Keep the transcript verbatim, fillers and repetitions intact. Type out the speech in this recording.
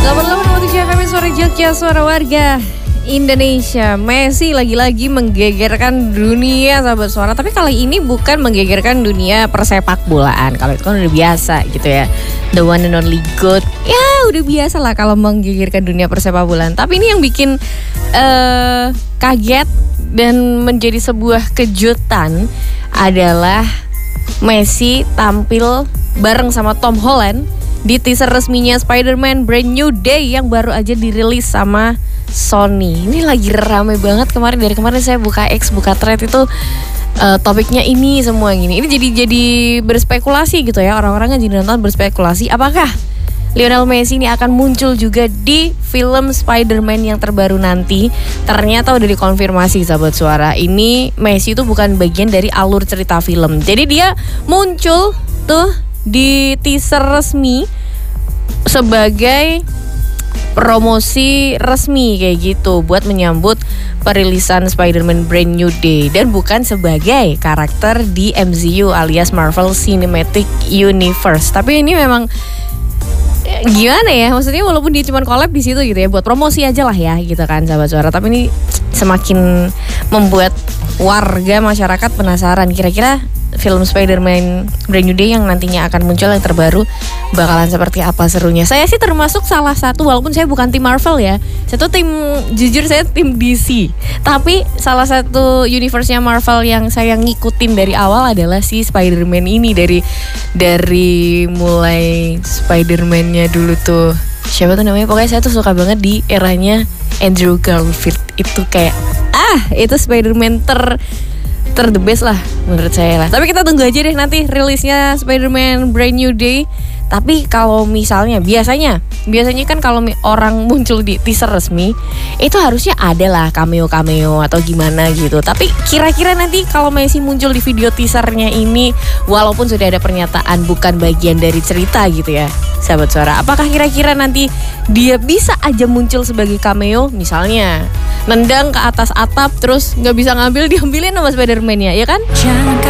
delapan puluh delapan koma tujuh F M Suara Jogja, suara warga Indonesia. Messi lagi-lagi menggegerkan dunia sahabat suara. Tapi kali ini bukan menggegerkan dunia persepak bolaan. Kalau itu kan udah biasa gitu ya. The one and only GOAT. Ya udah biasa lah kalau menggegerkan dunia persepak bolaan. Tapi ini yang bikin uh, kaget dan menjadi sebuah kejutan adalah Messi tampil bareng sama Tom Holland di teaser resminya Spider-Man Brand New Day yang baru aja dirilis sama Sony. Ini lagi rame banget kemarin, dari kemarin saya buka X, buka thread itu uh, topiknya ini semua gini. Ini jadi jadi berspekulasi gitu ya, orang-orang kan jadi nonton berspekulasi apakah Lionel Messi ini akan muncul juga di film Spider-Man yang terbaru nanti. Ternyata udah dikonfirmasi sahabat suara, ini Messi itu bukan bagian dari alur cerita film. Jadi dia muncul tuh di teaser resmi sebagai promosi resmi kayak gitu buat menyambut perilisan Spider-Man Brand New Day, dan bukan sebagai karakter di M C U alias Marvel Cinematic Universe. Tapi ini memang gimana ya, maksudnya walaupun dia cuma collab di situ gitu ya, buat promosi aja lah ya gitu kan sahabat suara. Tapi ini semakin membuat warga masyarakat penasaran, kira-kira film Spider-Man Brand New Day yang nantinya akan muncul yang terbaru bakalan seperti apa serunya. Saya sih termasuk salah satu, walaupun saya bukan tim Marvel ya, saya tuh tim, jujur saya tim D C. Tapi salah satu universe-nya Marvel yang saya ngikutin dari awal adalah si Spider-Man ini. Dari dari mulai Spider-Man-nya dulu tuh, siapa tuh namanya, pokoknya saya tuh suka banget di eranya Andrew Garfield. Itu kayak ah itu Spider-Man ter ter the best lah menurut saya lah. Tapi kita tunggu aja deh nanti rilisnya Spider-Man Brand New Day. Tapi kalau misalnya biasanya biasanya kan kalau orang muncul di teaser resmi itu harusnya ada lah cameo-cameo atau gimana gitu. Tapi kira-kira nanti kalau Messi muncul di video teasernya ini, walaupun sudah ada pernyataan bukan bagian dari cerita gitu ya sahabat suara, apakah kira-kira nanti dia bisa aja muncul sebagai cameo, misalnya nendang ke atas atap terus nggak bisa ngambil, diambilin sama Spider-Man-nya, ya kan? Jangan